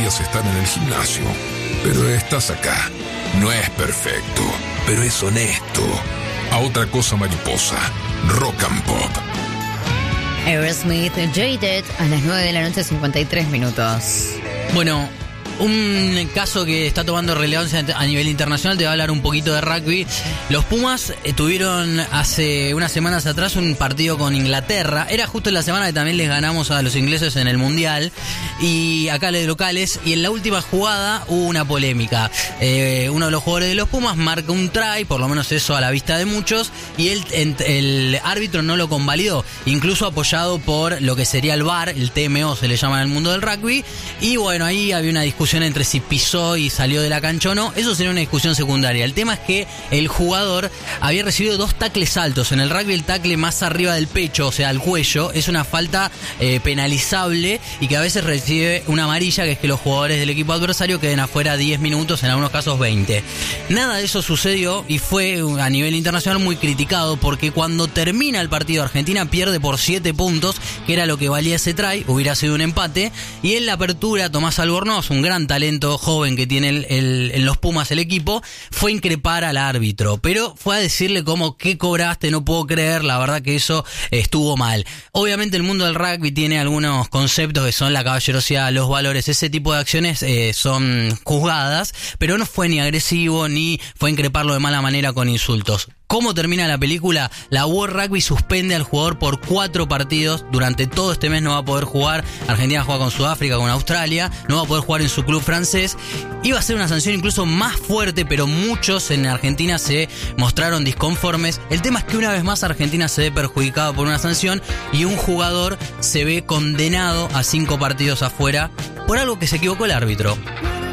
podrías estar en el gimnasio, pero estás acá. No es perfecto, pero es honesto. A otra cosa mariposa, Rock and Pop. Aerosmith, Jaded, a las 9 de la noche, 53 minutos. Bueno, un caso que está tomando relevancia a nivel internacional, te va a hablar un poquito de rugby. Los Pumas tuvieron hace unas semanas atrás un partido con Inglaterra. Era justo en la semana que también les ganamos a los ingleses en el Mundial, y acá de locales, y en la última jugada hubo una polémica. Uno de los jugadores de los Pumas marca un try, por lo menos eso a la vista de muchos, y el árbitro no lo convalidó, incluso apoyado por lo que sería el VAR, el TMO se le llama en el mundo del rugby. Y bueno, ahí había una discusión entre si pisó y salió de la cancha o no. Eso sería una discusión secundaria. El tema es que el jugador había recibido 2 tacles altos. En el rugby el tacle más arriba del pecho, o sea, al cuello, es una falta penalizable, y que a veces recibe una amarilla, que es que los jugadores del equipo adversario queden afuera 10 minutos, en algunos casos 20. Nada de eso sucedió y fue a nivel internacional muy criticado, porque cuando termina el partido Argentina pierde por 7 puntos, que era lo que valía ese try, hubiera sido un empate, y en la apertura Tomás Albornoz, un gran talento joven que tiene en los Pumas el equipo, fue a increpar al árbitro, pero fue a decirle como: ¿qué cobraste? No puedo creer, la verdad que eso estuvo mal. Obviamente el mundo del rugby tiene algunos conceptos que son la caballerosidad, los valores, ese tipo de acciones son juzgadas, pero no fue ni agresivo ni fue a increparlo de mala manera con insultos. ¿Cómo termina la película? La World Rugby suspende al jugador por 4 partidos. Durante todo este mes no va a poder jugar. Argentina juega con Sudáfrica, con Australia. No va a poder jugar en su club francés. Iba a ser una sanción incluso más fuerte, pero muchos en Argentina se mostraron disconformes. El tema es que una vez más Argentina se ve perjudicado por una sanción, y un jugador se ve condenado a 5 partidos afuera por algo que se equivocó el árbitro.